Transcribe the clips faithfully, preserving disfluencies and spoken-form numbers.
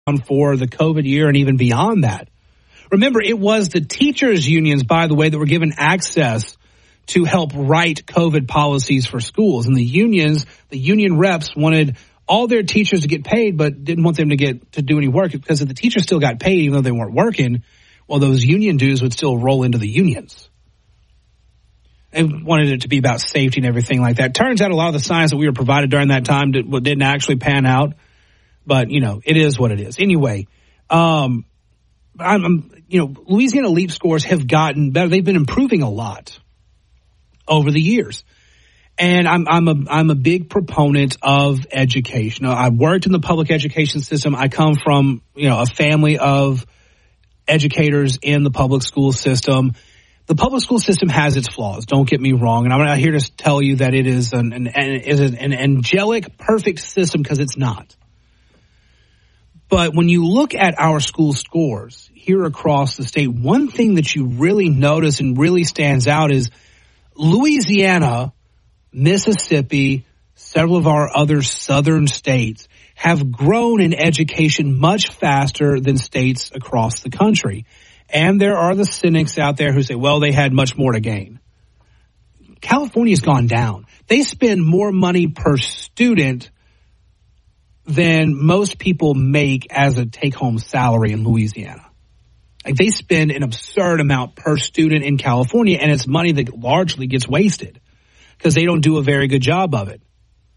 for the COVID year and even beyond that. Remember, it was the teachers' unions, by the way, that were given access to help write COVID policies for schools. And the unions, the union reps wanted all their teachers to get paid, but didn't want them to get to do any work because if the teachers still got paid, even though they weren't working, well, those union dues would still roll into the unions. They wanted it to be about safety and everything like that. Turns out a lot of the science that we were provided during that time did, didn't actually pan out. But, you know, it is what it is. Anyway, um, I'm, I'm, you know, Louisiana LEAP scores have gotten better. They've been improving a lot over the years. And I'm, I'm a, I'm a big proponent of education. I worked in the public education system. I come from, you know, a family of educators in the public school system. The public school system has its flaws. Don't get me wrong. And I'm not here to tell you that it is an, an, an, is an angelic, perfect system because it's not. But when you look at our school scores here across the state, one thing that you really notice and really stands out is Louisiana, Mississippi, several of our other southern states have grown in education much faster than states across the country. And there are the cynics out there who say, well, they had much more to gain. California's gone down. They spend more money per student than most people make as a take-home salary in Louisiana. Like they spend an absurd amount per student in California, and it's money that largely gets wasted because they don't do a very good job of it.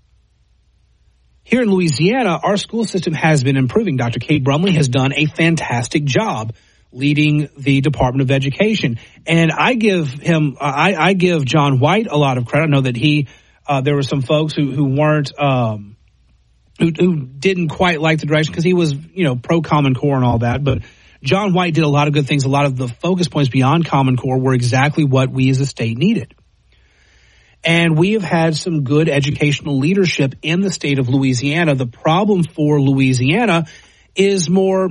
Here in Louisiana, our school system has been improving. Doctor Kate Brumley has done a fantastic job leading the Department of Education. And I give him, I, I give John White a lot of credit. I know that he, uh, there were some folks who, who weren't, um, who, who didn't quite like the direction because he was, you know, pro Common Core and all that. But John White did a lot of good things. A lot of the focus points beyond Common Core were exactly what we as a state needed. And we have had some good educational leadership in the state of Louisiana. The problem for Louisiana is more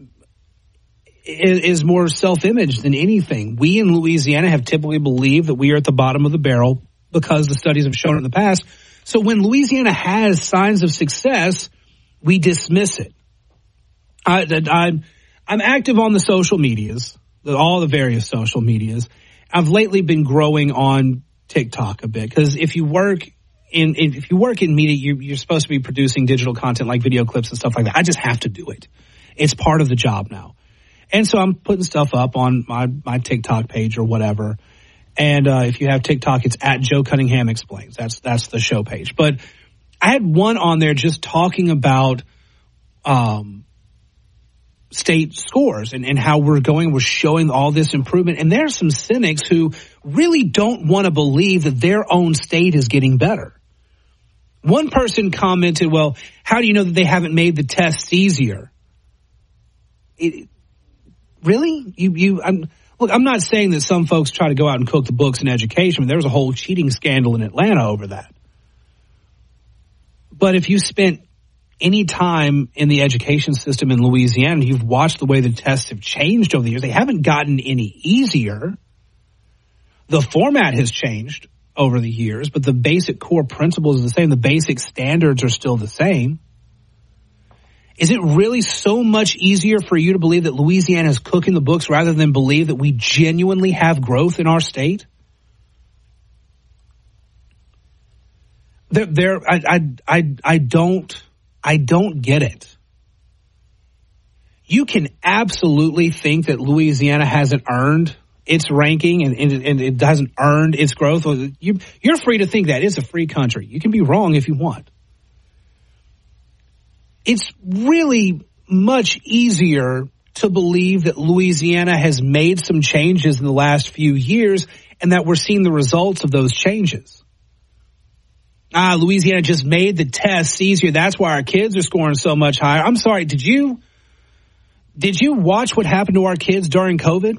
is more self-image than anything. We in Louisiana have typically believed that we are at the bottom of the barrel because the studies have shown in the past. So when Louisiana has signs of success, we dismiss it. I, I'm, I'm active on the social medias, all the various social medias. I've lately been growing on TikTok a bit because if you work in if you work in media, you, you're supposed to be producing digital content like video clips and stuff like that. I just have to do it. It's part of the job now. And so I'm putting stuff up on my, my TikTok page or whatever. And uh, if you have TikTok, it's at Joe Cunningham Explains. That's that's the show page. But I had one on there just talking about um, state scores and, and how we're going. We're showing all this improvement. And there are some cynics who really don't want to believe that their own state is getting better. One person commented, well, how do you know that they haven't made the tests easier? It, Really? You, you, I'm, look, I'm not saying that some folks try to go out and cook the books in education. I mean, there was a whole cheating scandal in Atlanta over that. But if you spent any time in the education system in Louisiana, and you've watched the way the tests have changed over the years, they haven't gotten any easier. The format has changed over the years, but the basic core principles are the same. The basic standards are still the same. Is it really so much easier for you to believe that Louisiana is cooking the books rather than believe that we genuinely have growth in our state? There, there, I, I, I, I don't, I don't get it. You can absolutely think that Louisiana hasn't earned its ranking and, and, and it hasn't earned its growth. You, you're free to think that. It's a free country. You can be wrong if you want. It's really much easier to believe that Louisiana has made some changes in the last few years and that we're seeing the results of those changes. Ah, Louisiana just made the tests easier. That's why our kids are scoring so much higher. I'm sorry, did you, did you watch what happened to our kids during COVID?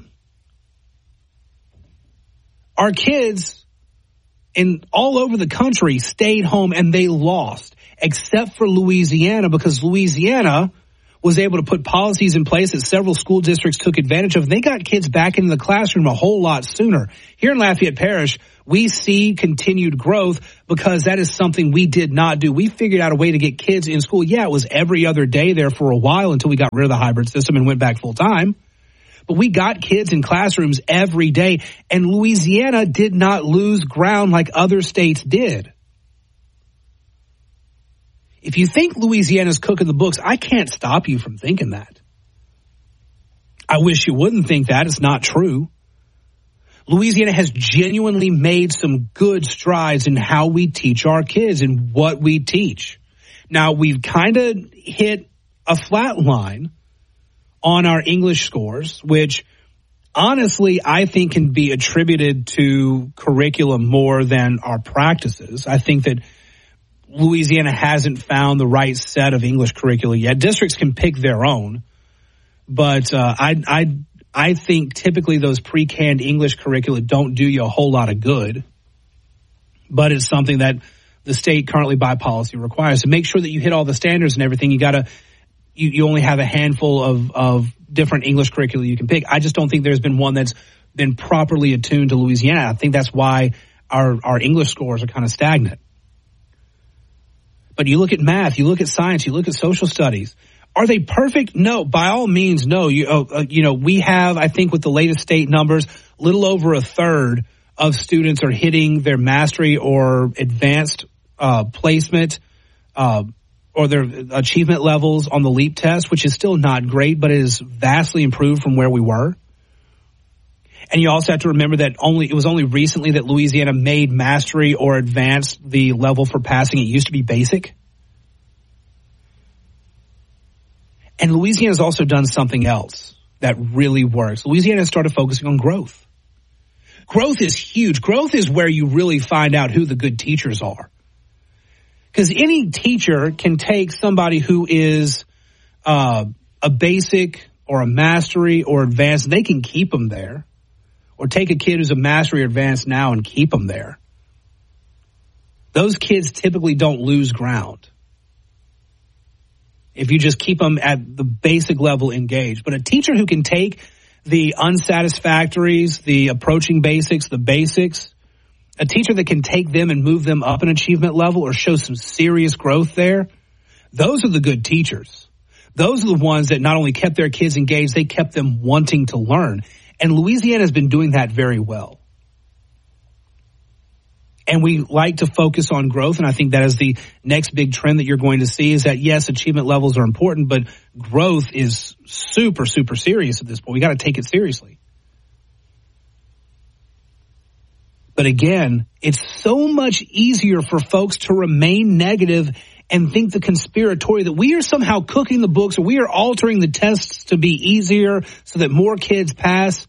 Our kids in all over the country stayed home and they lost. Except for Louisiana, because Louisiana was able to put policies in place that several school districts took advantage of. They got kids back into the classroom a whole lot sooner. Here in Lafayette Parish, we see continued growth because that is something we did not do. We figured out a way to get kids in school. Yeah, it was every other day there for a while until we got rid of the hybrid system and went back full time. But we got kids in classrooms every day, and Louisiana did not lose ground like other states did. If you think Louisiana's cooking the books, I can't stop you from thinking that. I wish you wouldn't think that. It's not true. Louisiana has genuinely made some good strides in how we teach our kids and what we teach. Now, we've kind of hit a flat line on our English scores, which honestly I think can be attributed to curriculum more than our practices. I think that Louisiana hasn't found the right set of English curricula yet. Districts can pick their own, but uh, I, I, I think typically those pre-canned English curricula don't do you a whole lot of good, but it's something that the state currently by policy requires. To make sure that you hit all the standards and everything, you got to you, you only have a handful of, of different English curricula you can pick. I just don't think there's been one that's been properly attuned to Louisiana. I think that's why our, our English scores are kind of stagnant. But you look at math, you look at science, you look at social studies. Are they perfect? No, by all means, no. You, uh, you know, we have, I think with the latest state numbers, a little over a third of students are hitting their mastery or advanced uh, placement uh, or their achievement levels on the LEAP test, which is still not great, but it is vastly improved from where we were. And you also have to remember that only it was only recently that Louisiana made mastery or advanced the level for passing. It used to be basic. And Louisiana has also done something else that really works. Louisiana has started focusing on growth. Growth is huge. Growth is where you really find out who the good teachers are. Because any teacher can take somebody who is uh, a basic or a mastery or advanced, and they can keep them there. Or take a kid who's a mastery or advanced now and keep them there. Those kids typically don't lose ground if you just keep them at the basic level engaged. But a teacher who can take the unsatisfactories, the approaching basics, the basics, a teacher that can take them and move them up an achievement level or show some serious growth there, those are the good teachers. Those are the ones that not only kept their kids engaged, they kept them wanting to learn. And Louisiana has been doing that very well. And we like to focus on growth, and I think that is the next big trend that you're going to see is that, yes, achievement levels are important, but growth is super, super serious at this point. We got to take it seriously. But again, it's so much easier for folks to remain negative and think the conspiratory that we are somehow cooking the books or we are altering the tests to be easier so that more kids pass.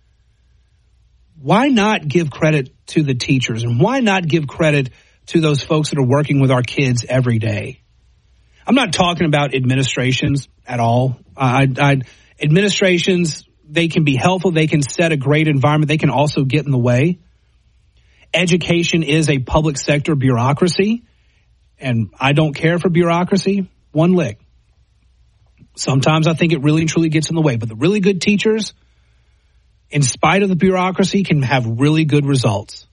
Why not give credit to the teachers? And why not give credit to those folks that are working with our kids every day? I'm not talking about administrations at all. I, I, administrations, they can be helpful. They can set a great environment. They can also get in the way. Education is a public sector bureaucracy, and I don't care for bureaucracy one lick. Sometimes I think it really and truly gets in the way, but the really good teachers, in spite of the bureaucracy, can have really good results.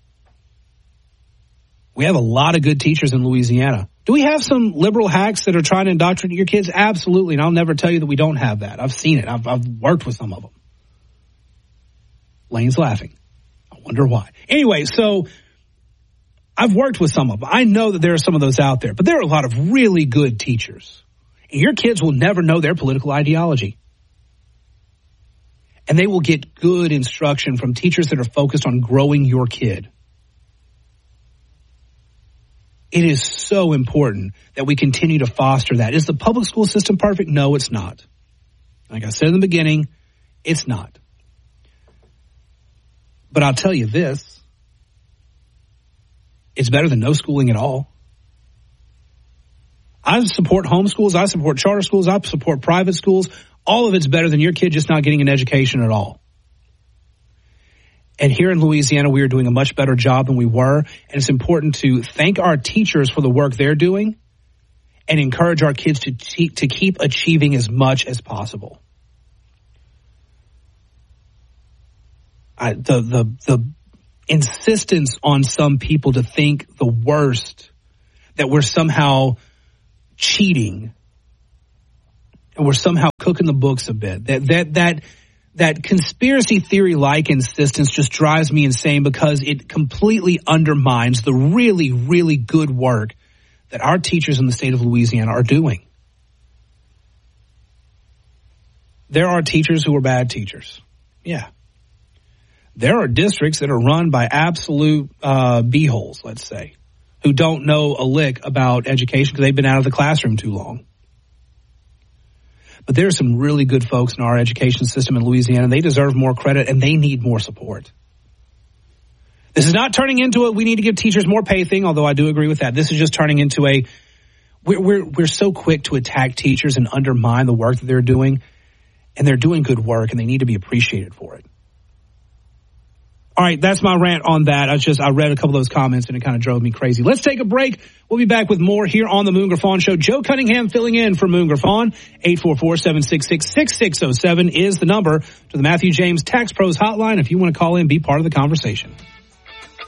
We have a lot of good teachers in Louisiana. Do we have some liberal hacks that are trying to indoctrinate your kids? Absolutely, and I'll never tell you that we don't have that. I've seen it. I've, I've worked with some of them. Lane's laughing. I wonder why. Anyway, so I've worked with some of them. I know that there are some of those out there, but there are a lot of really good teachers. And your kids will never know their political ideology. And they will get good instruction from teachers that are focused on growing your kid. It is so important that we continue to foster that. Is the public school system perfect? No, it's not. Like I said in the beginning, it's not. But I'll tell you this, it's better than no schooling at all. I support homeschools, I support charter schools, I support private schools. All of it's better than your kid just not getting an education at all. And here in Louisiana, we are doing a much better job than we were. And it's important to thank our teachers for the work they're doing and encourage our kids to te- to keep achieving as much as possible. I, the the the insistence on some people to think the worst, that we're somehow cheating and we're somehow cooking the books a bit. That that that that conspiracy theory like insistence just drives me insane, because it completely undermines the really, really good work that our teachers in the state of Louisiana are doing. There are teachers who are bad teachers. Yeah. There are districts that are run by absolute uh, b-holes, let's say, who don't know a lick about education because they've been out of the classroom too long. But there are some really good folks in our education system in Louisiana, and they deserve more credit, and they need more support. This is not turning into a we need to give teachers more pay thing, although I do agree with that. This is just turning into a we're we're, we're so quick to attack teachers and undermine the work that they're doing, and they're doing good work, and they need to be appreciated for it. All right, that's my rant on that. I just I read a couple of those comments, and it kind of drove me crazy. Let's take a break. We'll be back with more here on the Moon Griffon Show. Joe Cunningham filling in for Moon Griffon. eight four four, seven six six, six six zero seven is the number to the Matthew James Tax Pros hotline if you want to call in and be part of the conversation.